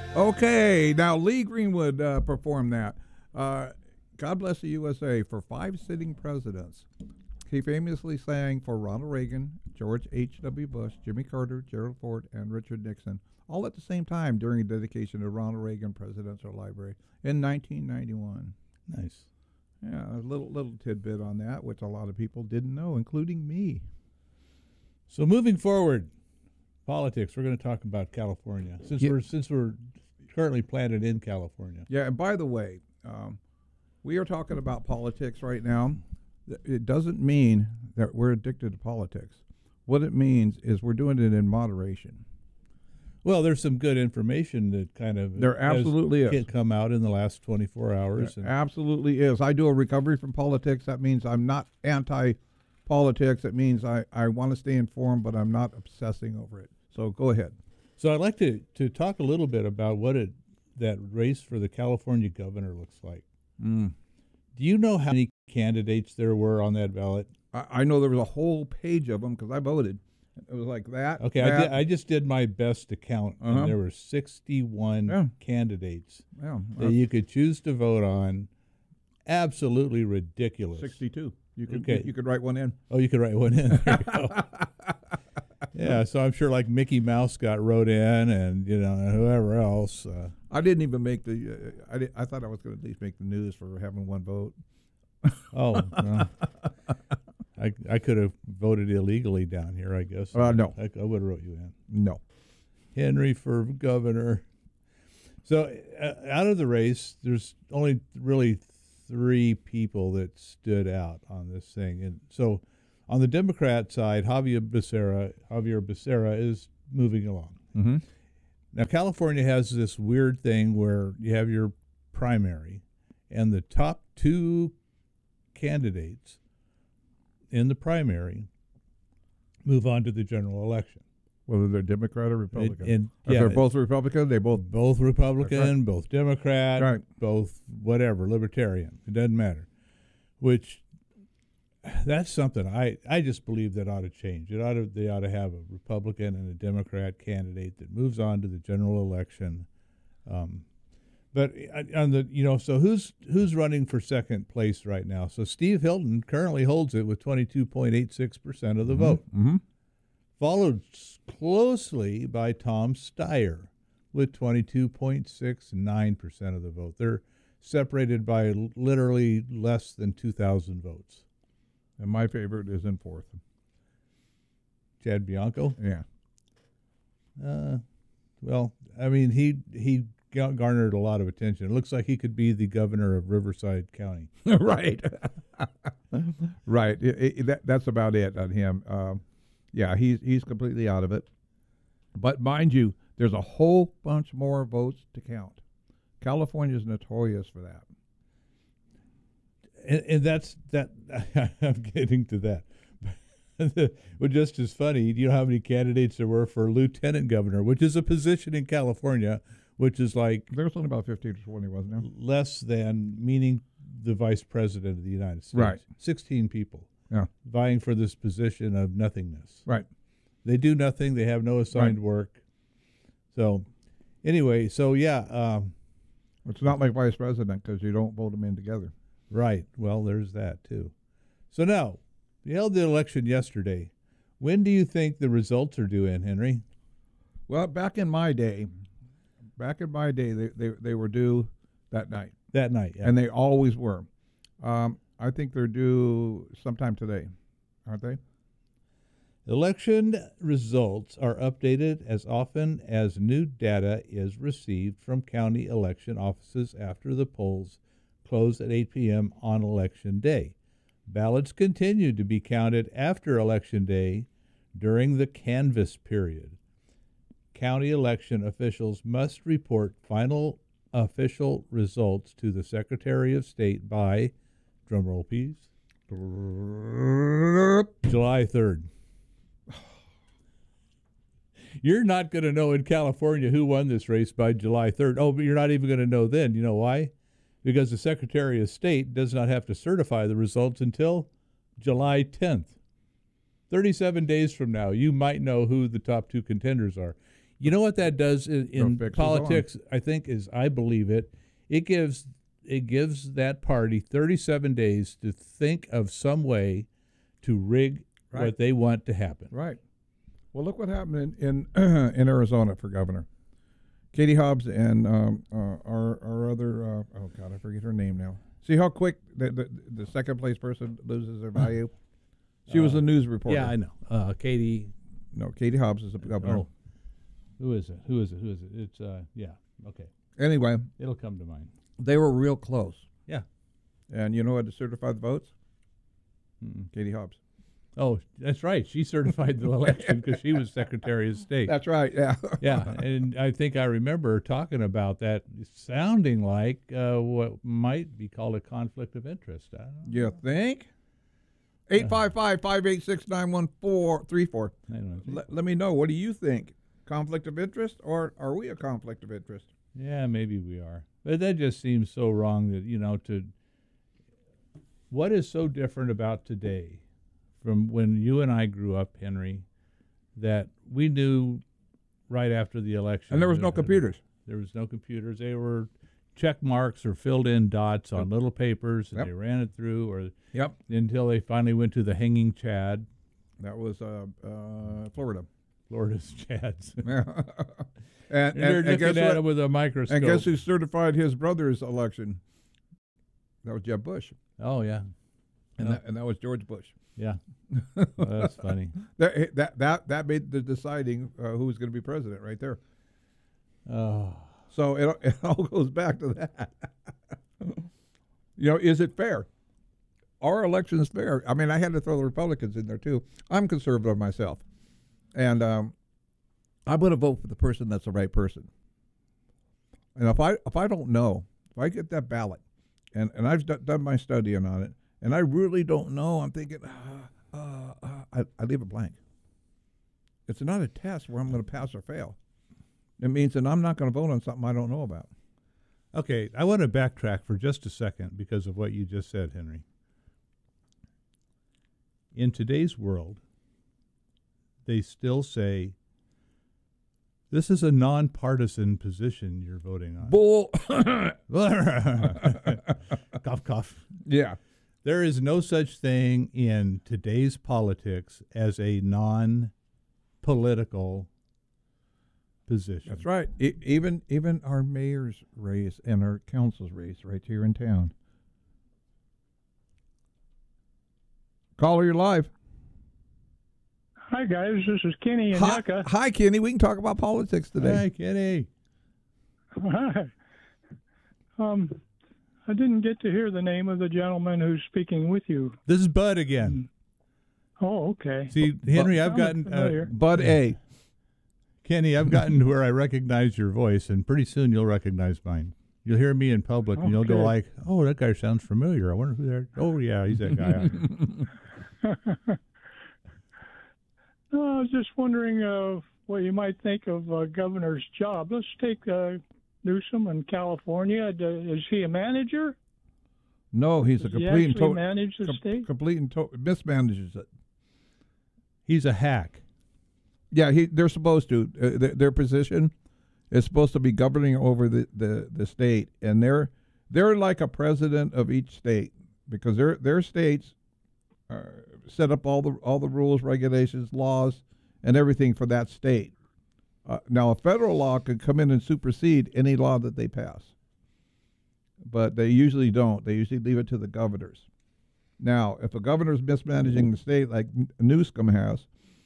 Okay, now Lee Greenwood performed that. God Bless the USA for 5 sitting presidents. He famously sang for Ronald Reagan, George H.W. Bush, Jimmy Carter, Gerald Ford, and Richard Nixon, all at the same time during a dedication to Ronald Reagan Presidential Library in 1991. Nice. Yeah, a little tidbit on that, which a lot of people didn't know, including me. So moving forward, politics. We're going to talk about California since we're currently planted in California. Yeah, and by the way, we are talking about politics right now. It doesn't mean that we're addicted to politics. What it means is we're doing it in moderation. Well, there's some good information that kind of There absolutely is. Come out in the last 24 hours. There absolutely is. I do a recovery from politics. That means I'm not anti-politics. It means I want to stay informed, but I'm not obsessing over it. So go ahead. So I'd like to talk a little bit about that race for the California governor looks like. Do you know how many candidates there were on that ballot? I know there was a whole page of them because I voted. It was like that. Okay, I just did my best to count, and there were 61 candidates that you could choose to vote on. Absolutely ridiculous. 62. You could write one in. Oh, you could write one in. There you go. Yeah, so I'm sure like Mickey Mouse got wrote in, and whoever else. I didn't even make the. I thought I was going to at least make the news for having one vote. Oh, well, I could have voted illegally down here, I guess. No, I would have wrote you in. No, Henry for governor. So out of the race, there's only really 3 people that stood out on this thing, and so. On the Democrat side, Javier Becerra is moving along. Mm-hmm. Now, California has this weird thing where you have your primary, and the top 2 candidates in the primary move on to the general election. Whether they're Democrat or Republican. If yeah, they're both Republican, they both Republican, right. Both Democrat, right. Both whatever, Libertarian. It doesn't matter. Which... That's something I just believe that ought to change. They ought to have a Republican and a Democrat candidate that moves on to the general election. But on the so who's running for second place right now? So Steve Hilton currently holds it with 22.86% of the vote, followed closely by Tom Steyer with 22.69% of the vote. They're separated by literally less than 2,000 votes. And my favorite is in 4th. Chad Bianco? Yeah. Well, I mean, he garnered a lot of attention. It looks like he could be the governor of Riverside County. Right. Right. That's about it on him. Yeah, he's completely out of it. But mind you, there's a whole bunch more votes to count. California's notorious for that. And that's that. I'm getting to that. Well, just as funny, do you know how many candidates there were for lieutenant governor, which is a position in California, which is like there's only about 15 to 20, wasn't there? Less than, meaning the vice president of the United States. Right. 16 people. Yeah. Vying for this position of nothingness. Right. They do nothing. They have no assigned work. So, anyway, it's not like vice president because you don't vote them in together. Right. Well, there's that, too. So now, you held the election yesterday. When do you think the results are due in, Henry? Well, back in my day, they were due that night. That night, yeah. And they always were. I think they're due sometime today, aren't they? Election results are updated as often as new data is received from county election offices after the polls close at 8 p.m. on Election Day. Ballots continue to be counted after Election Day during the canvass period. County election officials must report final official results to the Secretary of State by, drumroll please, July 3rd. You're not going to know in California who won this race by July 3rd. Oh, but you're not even going to know then. You know why? Because the Secretary of State does not have to certify the results until July 10th. 37 days from now, you might know who the top 2 contenders are. You know what that does in fix is politics? I think I believe it. It gives that party 37 days to think of some way to rig Right. what they want to happen. Right. Well, look what happened in in Arizona for governor. Katie Hobbs and our other oh God, I forget her name now. See how quick the second place person loses their value. She was a news reporter. Yeah, I know. Katie. No, Katie Hobbs is the governor. Oh, who is it? It's yeah. Okay, Anyway, it'll come to mind. they were real close. Yeah. And you know who had to certify the votes? Katie Hobbs. Oh, that's right. She certified the election because she was Secretary of State. That's right. Yeah. Yeah, and I think I remember talking about that sounding like what might be called a conflict of interest. I don't know. You think? 855-586-9134. I don't know. Let me know. What do you think? Conflict of interest, or are we a conflict of interest? Yeah, maybe we are. But that just seems so wrong that, what is so different about today from when you and I grew up, Henry, that we knew right after the election. And there was no computers. There was no computers. They were check marks or filled in dots on little papers, and Yep. they ran it through, or Yep. until they finally went to the hanging Chad, That was Florida. Florida's Chads. and They're guess looking at what? it with a microscope. And guess who certified his brother's election? That was Jeb Bush. Oh, yeah. And that was George Bush. Yeah. Well, that's funny. That made the deciding who was going to be president right there. Oh. So it all goes back to that. Is it fair? Our election is fair. I mean, I had to throw the Republicans in there too. I'm conservative myself, and I'm going to vote for the person that's the right person. And if I don't know, if I get that ballot, and I've done my studying on it, and I really don't know, I'm thinking, I leave it blank. It's not a test where I'm going to pass or fail. It means that I'm not going to vote on something I don't know about. Okay, I want to backtrack for just a second because of what you just said, Henry. In today's world, they still say this is a nonpartisan position you're voting on. Bull. Cough, cough. Yeah. There is no such thing in today's politics as a non-political position. That's right. Even our mayor's race and our council's race right here in town. Caller, you're live. Hi, guys. This is Kenny in Yucca. Hi, Kenny. We can talk about politics today. Hi, Kenny. Hi. I didn't get to hear the name of the gentleman who's speaking with you. This is Bud again. Oh, okay. See, Henry, I've Sounded gotten familiar. Bud A. Kenny, I've gotten to where I recognize your voice, and pretty soon you'll recognize mine. You'll hear me in public, and you'll go Okay. like, "Oh, that guy sounds familiar. I wonder who that. Oh, yeah, he's that guy." I was just wondering what you might think of governor's job. Let's take Newsom in California. Is he a manager? No, he's a Does he complete and actually total manage the state? complete and mismanages it. He's a hack. Yeah, they're supposed to. Their position is supposed to be governing over the state, and they're like a president of each state because their states set up all the rules, regulations, laws, and everything for that state. Now, a federal law could come in and supersede any law that they pass, but they usually don't. They usually leave it to the governors. Now, if a governor's mismanaging the state like Newsom has,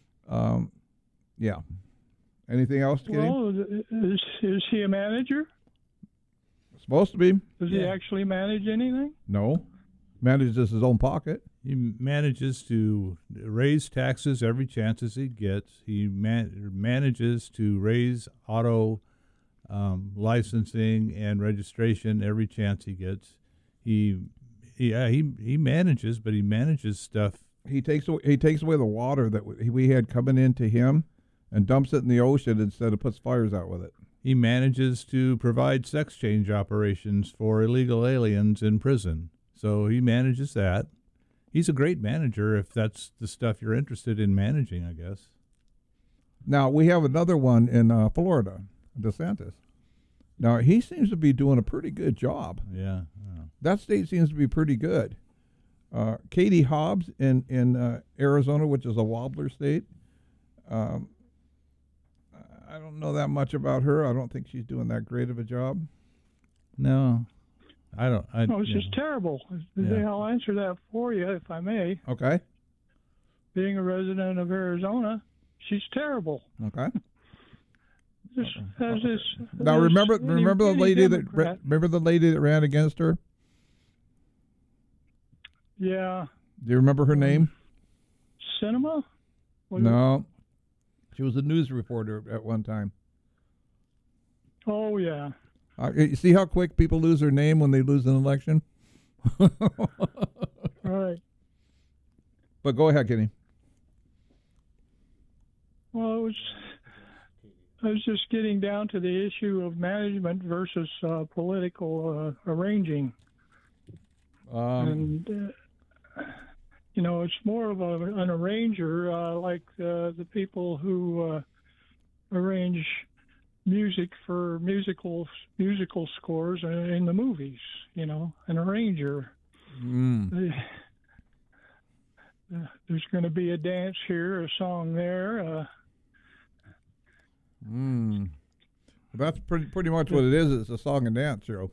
yeah. Anything else, Kenny? Well, is he a manager? Supposed to be. Does he actually manage anything? No. Manages his own pocket. He manages to raise taxes every chance as he gets. He manages to raise auto licensing and registration every chance he gets. He manages, but he manages stuff. He takes away the water that we had coming into him and dumps it in the ocean instead of puts fires out with it. He manages to provide sex change operations for illegal aliens in prison. So he manages that. He's a great manager if that's the stuff you're interested in managing, I guess. Now, we have another one in Florida, DeSantis. Now, he seems to be doing a pretty good job. Yeah. That state seems to be pretty good. Katie Hobbs in Arizona, which is a wobbler state. I don't know that much about her. I don't think she's doing that great of a job. No, I don't. No, it's just terrible. Yeah. I'll answer that for you, if I may. Okay. Being a resident of Arizona, she's terrible. Okay. Now remember the lady that ran against her. Yeah. Do you remember her name? Cinema? No. She was a news reporter at one time. Oh, yeah. You see how quick people lose their name when they lose an election? Right. But go ahead, Kenny. Well, I was just getting down to the issue of management versus political arranging. And, it's more of an arranger, like the people who arrange music for musical scores in the movies, an arranger. There's going to be a dance here, a song there. That's pretty much what it is. It's a song and dance show.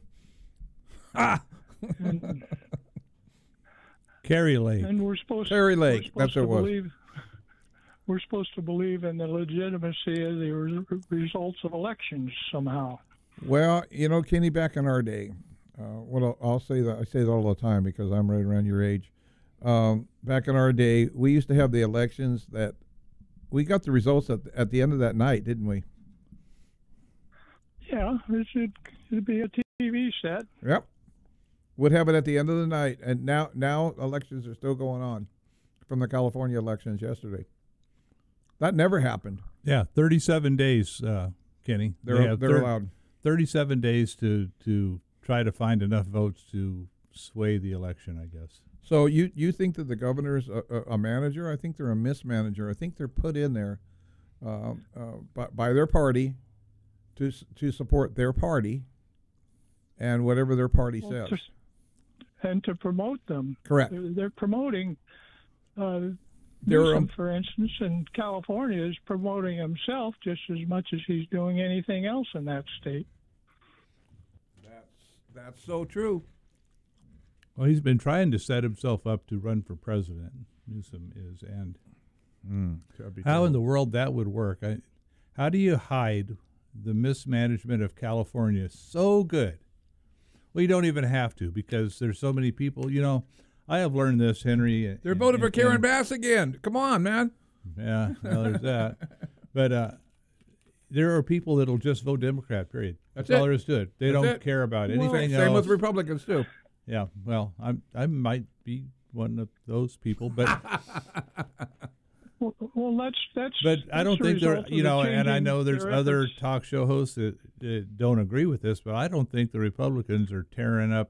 Carrie Lake. And we're supposed Carrie Lake. That's what it was. We're supposed to believe in the legitimacy of the results of elections somehow. Well, Kenny, back in our day, I'll say that. I say that all the time because I'm right around your age. Back in our day, we used to have the elections that we got the results at the end of that night, didn't we? Yeah, it'd be a TV set. Yep. Would have it at the end of the night, and now elections are still going on from the California elections yesterday. That never happened. Yeah, 37 days, Kenny. They're allowed 37 days to try to find enough votes to sway the election, I guess. So you think that the governor's a manager? I think they're a mismanager. I think they're put in there by their party to support their party and whatever their party says. And to promote them. Correct. They're promoting Newsom, for instance, in California is promoting himself just as much as he's doing anything else in that state. That's so true. Well, he's been trying to set himself up to run for president. Newsom is, and how in the world that would work? How do you hide the mismanagement of California so good? Well, you don't even have to because there's so many people. I have learned this, Henry. They're voting for Karen Bass again. Come on, man. Yeah, well, there's that. But there are people that'll just vote Democrat, period. That's all there is to it. They don't care about anything else. Same with Republicans, too. Yeah, well, I might be one of those people, but well, that's. But I don't think there, and I know there's other talk show hosts that don't agree with this, but I don't think the Republicans are tearing up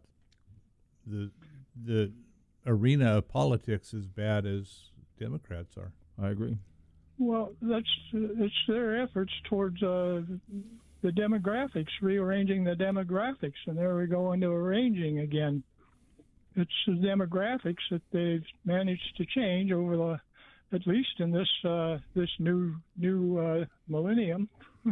the arena of politics as bad as Democrats are. I agree. Well, it's their efforts towards the demographics, rearranging the demographics, and there we go into arranging again. It's the demographics that they've managed to change over at least in this new millennium,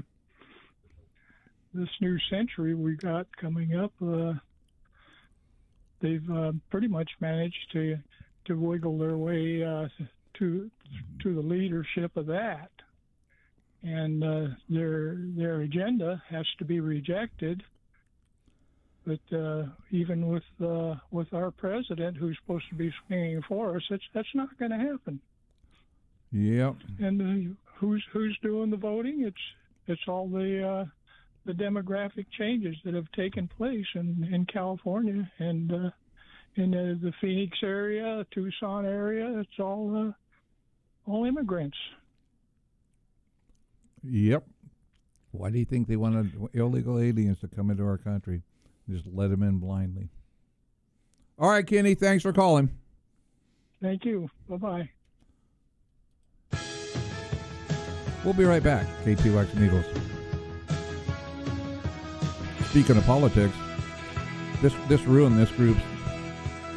this new century we got coming up. They've pretty much managed to wiggle their way to the leadership of that, and their agenda has to be rejected. But even with our president, who's supposed to be swinging for us, that's not going to happen. Yep. And who's doing the voting? It's all the demographic changes that have taken place in California and in the Phoenix area, Tucson area. It's all immigrants. Yep. Why do you think they wanted illegal aliens to come into our country? Just let them in blindly. All right, Kenny, thanks for calling. Thank you. Bye-bye. We'll be right back. K2X Needles. Speaking of politics, this ruined this group's